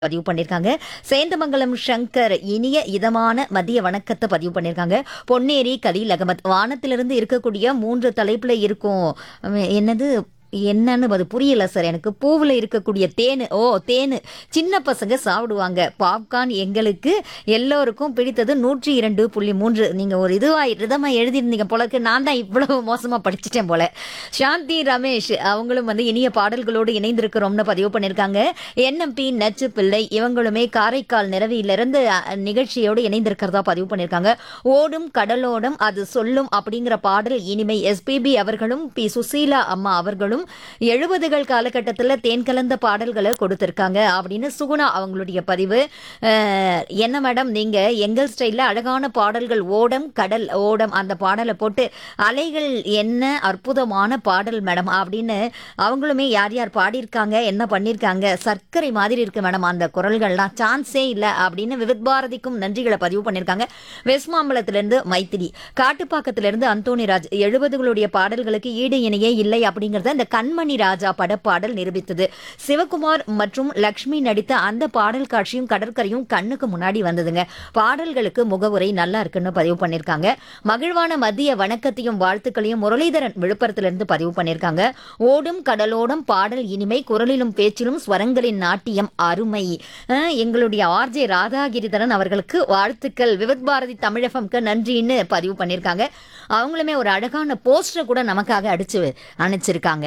பதிவு பண்ணியிருக்காங்க. சேந்தமங்கலம் சங்கர் இனிய இதமான மதிய வணக்கத்தை பதிவு பண்ணியிருக்காங்க. பொன்னேரி கலீல் அகமத் வானத்திலிருந்து இருக்கக்கூடிய 3 தலைப்புல இருக்கும். என்னது என்னன்னு அது புரியல சார் எனக்கு. பூவில் இருக்கக்கூடிய தேனு. தேனு சின்ன பசங்க சாப்பிடுவாங்க. பாப்கார்ன் எங்களுக்கு எல்லோருக்கும் பிடித்தது 102.3. நீங்க ஒரு ரிதமா எழுதியிருந்தீங்க போலக்கு. நான் தான் இவ்வளவு மோசமா படிச்சுட்டேன் போல. சாந்தி ரமேஷ் அவங்களும் இனிய பாடல்களோடு இணைந்திருக்கிறோம்னு பதிவு பண்ணியிருக்காங்க. என்எம்பி நச்சு பிள்ளை இவங்களுமே காரைக்கால் நிறவியிலிருந்து நிகழ்ச்சியோடு இணைந்திருக்கிறதா பதிவு பண்ணியிருக்காங்க. ஓடும் கடலோடும் அது சொல்லும் அப்படிங்கிற பாடல் இனிமை. எஸ்பிபி அவர்களும் பி சுசீலா அம்மா அவர்களும் 70கள் காலகட்டத்தில் தேன் கலந்த பாடல்களை கொடுத்திருக்காங்க அப்படின்னு சுகுணா அவங்களுடைய பதிவு. என்ன மேடம் நீங்க எங்கள் ஸ்டைல்ல அழகான பாடல்கள் ஓடம் கடல் ஓடம் அந்த பாடலை போட்டு அலைகள் என்ன அற்புதமான பாடல் மேடம் அப்படின்னு அவங்களுமே யார் யார் பாடியிருக்காங்க என்ன பண்ணியிருக்காங்க. சர்க்கரை மாதிரி இருக்கு மேடம் அந்த குரல்கள்லாம், சான்ஸே இல்லை அப்படின்னு விவித் பாரதிக்கும் நன்றிகளை பதிவு பண்ணியிருக்காங்க. வெஸ்ட் மாம்பலத்திலிருந்து மைத்திரி, காட்டுப்பாக்கத்திலிருந்து அந்தோணிராஜ் 70களுடைய பாடல்களுக்கு ஈடு இணையே இல்லை அப்படிங்கறத இந்த கண்மணி ராஜா படப்பாடல் நிரூபித்தது. சிவகுமார் மற்றும் லக்ஷ்மி நடித்த அந்த பாடல் காட்சியும் கடற்கரையும் கண்ணுக்கு முன்னாடி வந்ததுங்க. பாடல்களுக்கு முகவுரை நல்லா இருக்குன்னு பதிவு பண்ணிருக்காங்க. மகிழ்வான மதிய வணக்கத்தையும் வாழ்த்துக்களையும் முரளிதரன் விழுப்புரத்திலிருந்து பதிவு பண்ணிருக்காங்க. ஓடும் கடலோடும் பாடல் இனிமை, குரலிலும் பேச்சிலும் ஸ்வரங்களின் நாட்டியம் அருமை. எங்களுடைய ஆர்ஜே ராதாகிரிதரன் அவர்களுக்கு வாழ்த்துக்கள். விவித் பாரதி தமிழகம்க்கு நன்றின்னு பதிவு பண்ணிருக்காங்க. அவங்களுமே ஒரு அழகான போஸ்டர் கூட நமக்காக அடிச்சு அனுப்பிச்சிருக்காங்க.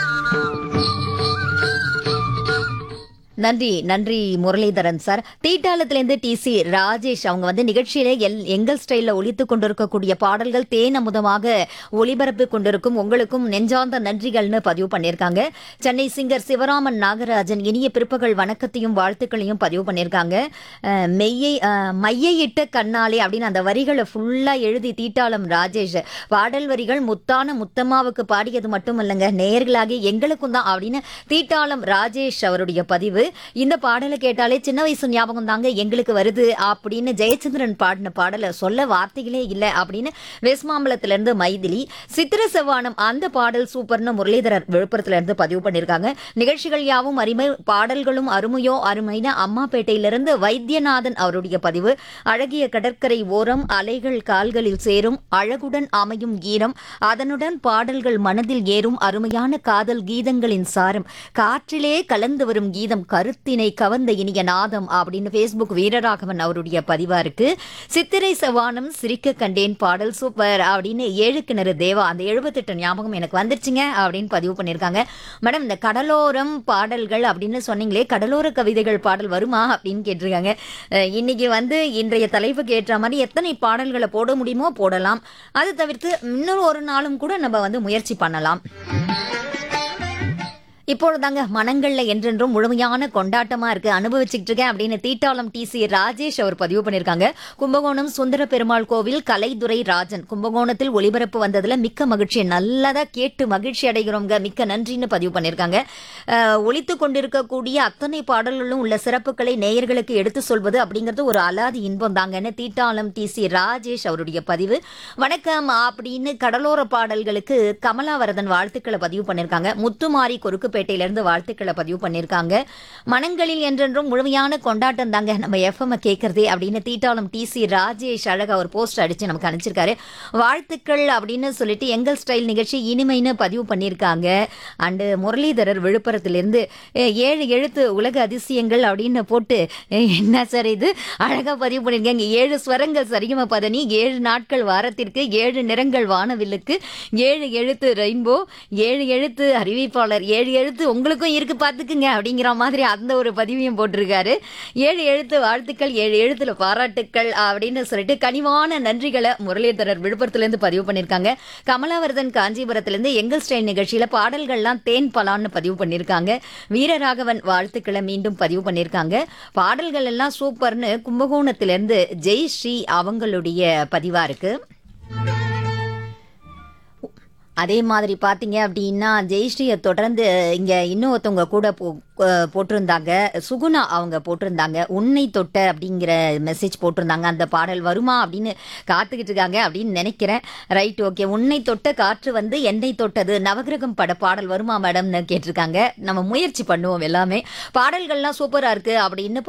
நன்றி நன்றி முரளிதரன் சார். தீட்டாளத்திலிருந்து டிசி ராஜேஷ் அவங்க நிகழ்ச்சியில எங்கள் ஸ்டைல்ல ஒலித்துக் கொண்டிருக்கக்கூடிய பாடல்கள் தேன் அமுதமாக ஒளிபரப்பு கொண்டிருக்கும் உங்களுக்கும் நெஞ்சார்ந்த நன்றிகள்னு பதிவு பண்ணியிருக்காங்க. சென்னை சிங்கர் சிவராமன் நாகராஜன் இனிய பிற்பகல் வணக்கத்தையும் வாழ்த்துக்களையும் பதிவு பண்ணியிருக்காங்க. மையிட்ட கண்ணாலே அப்படின்னு அந்த வரிகளை ஃபுல்லா எழுதி தீட்டாளம் ராஜேஷ். பாடல் வரிகள் முத்தான முத்தம்மாவுக்கு பாடியது மட்டும் இல்லைங்க, நேயர்களாகி எங்களுக்கும் தான் அப்படின்னு தீட்டாளம் ராஜேஷ் அவருடைய பதிவு. இந்த பாடலை கேட்டாலே சின்ன வயசு ஞாபகம் தாங்க எங்களுக்கு வருது அப்படின்னு ஜெயச்சந்திரன் பாடின பாடலை சொல்ல வார்த்தைகளே இல்லை அப்படின்னு வெஸ்மாம்பலத்திலிருந்து மைதிலி. சித்திர செவ்வானம் அந்த பாடல் சூப்பர்னு முரளிதரர் விழுப்புரத்திலிருந்து பதிவு பண்ணியிருக்காங்க. நிகழ்ச்சிகள் யாவும் அருமை, பாடல்களும் அருமையோ அருமைன்னு அம்மாப்பேட்டையிலிருந்து வைத்தியநாதன் அவருடைய பதிவு. அழகிய கடற்கரை ஓரம் அலைகள் கால்களில் சேரும் அழகுடன் அமையும் ஈரம், அதனுடன் பாடல்கள் மனதில் ஏறும் அருமையான காதல் கீதங்களின் சாரம், காற்றிலே கலந்து வரும் கீதம் கருத்தினை கவர்ந்த இனிய நாதம் அப்படின்னு பேஸ்புக் வீரராகவன் அவருடைய பதிவா இருக்கு. சித்திரை செவ்வானம் சிரிக்க கண்டேன் பாடல் சூப்பர் அப்படின்னு 7 கிணறு தேவா அந்த 78 ஞாபகம் எனக்கு வந்துருச்சுங்க அப்படின்னு பதிவு பண்ணியிருக்காங்க. மேடம் இந்த கடலோரம் பாடல்கள் அப்படின்னு சொன்னீங்களே, கடலோர கவிதைகள் பாடல் வருமா அப்படின்னு கேட்டிருக்காங்க. இன்னைக்கு இன்றைய தலைப்புக்கு ஏற்ற மாதிரி எத்தனை பாடல்களை போட முடியுமோ போடலாம். அது தவிர்த்து இன்னொரு ஒரு நாளும் கூட நம்ம முயற்சி பண்ணலாம். இப்பொழுதாங்க மனங்கள்ல என்றென்றும் முழுமையான கொண்டாட்டமா இருக்கு, அனுபவிச்சுட்டு இருக்கேன் அப்படின்னு தீட்டாளம் டிசி ராஜேஷ் அவர் பதிவு பண்ணிருக்காங்க. கும்பகோணம் சுந்தர பெருமாள் கோவில் கலைதுரை ராஜன் கும்பகோணத்தில் ஒளிபரப்பு வந்ததுல மிக்க மகிழ்ச்சி, நல்லதா கேட்டு மகிழ்ச்சி அடைகிறோங்க, மிக்க நன்றின்னு பதிவு பண்ணிருக்காங்க. ஒலித்து கொண்டிருக்கக்கூடிய அத்தனை பாடல்களும் உள்ள சிறப்புகளை நேயர்களுக்கு எடுத்து சொல்வது அப்படிங்கிறது ஒரு அலாதி இன்பம் தாங்கன்னு தீட்டாளம் டிசி ராஜேஷ் அவருடைய பதிவு. வணக்கம் அப்படின்னு கடலோர பாடல்களுக்கு கமலாவரதன் வாழ்த்துக்களை பதிவு பண்ணிருக்காங்க. முத்துமாரி கொருக்கு பேட்டையிலிருந்து வாழ்த்துக்களை பதிவு பண்ணியிருக்காங்க. மனங்களில் என்றென்றும் முழுமையான கொண்டாட்டம் தாங்க நம்ம எஃப்எம் கேட்கறதே அப்படின்னு தீட்டாளம் டிசி ராஜேஷ் அழகா ஒரு போஸ்ட் அடிச்சு நமக்கு அனுப்பிச்சிருக்காரு. வாழ்த்துக்கள் அப்படின்னு சொல்லிட்டு எங்கள் ஸ்டைல் நிகழ்ச்சி இனிமைன்னு பதிவு பண்ணியிருக்காங்க. அண்டு முரளிதரர் விழுப்புரத்திலிருந்து 7 எழுத்து உலக அதிசயங்கள் அப்படின்னு போட்டு என்ன சார் இது அழகா பதிவு பண்ணியிருக்காங்க. 7 ஸ்வரங்கள் சரிகம பதனி, 7 நாட்கள் வாரத்திற்கு, 7 நிறங்கள் வானவில்லுக்கு, 7 எழுத்து ரெயின்போ, 7 எழுத்து அறிவிப்பாளர், 7 எழுத்து உங்களுக்கும் இருக்கு பாத்துக்குங்க அப்படிங்கிற மாதிரி அந்த ஒரு பதிவையும் போட்டிருக்காரு. 7 எழுத்து வாழ்த்துக்கள், 7 எழுத்துல பாராட்டுக்கள் அப்படின்னு சொல்லிட்டு கனிவான நன்றிகளை முரளிதரர் விழுப்புரத்திலிருந்து பதிவு பண்ணிருக்காங்க. கமலாவர்தன் காஞ்சிபுரத்திலிருந்து எங்கள் ஸ்டைல் நிகழ்ச்சியில பாடல்கள்லாம் தேன் பலான்னு பதிவு பண்ணிருக்காங்க. வீரராகவன் வாழ்த்துக்களை மீண்டும் பதிவு பண்ணிருக்காங்க. பாடல்கள் எல்லாம் சூப்பர்னு கும்பகோணத்திலிருந்து ஜெய் ஸ்ரீ அவங்களுடைய பதிவா இருக்கு. அதே மாதிரி பார்த்தீங்க அப்படின்னா ஜெயஸ்ரீயை தொடர்ந்து இங்க இன்னொருத்தவங்க கூட போட்டிருந்தாங்க. சுகுணா அவங்க போட்டிருந்தாங்க. உன்னை தொட்ட அப்படிங்கிற மெசேஜ் போட்டிருந்தாங்க. அந்த பாடல் வருமா அப்படின்னு காத்துக்கிட்டு இருக்காங்க அப்படின்னு நினைக்கிறேன். Right, okay. உன்னை தொட்ட காற்று வந்து என்னை தொட்டது நவகிரகம் பட பாடல் வருமா மேடம்னு கேட்டிருக்காங்க. நம்ம முயற்சி பண்ணுவோம் எல்லாமே. பாடல்கள்லாம் சூப்பரா இருக்கு அப்படின்னு